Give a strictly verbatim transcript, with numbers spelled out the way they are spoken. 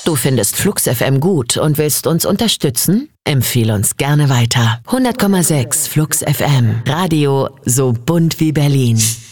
Du findest Flux F M gut und willst uns unterstützen? Empfehle uns gerne weiter. hundert Komma sechs Flux F M. Radio so bunt wie Berlin.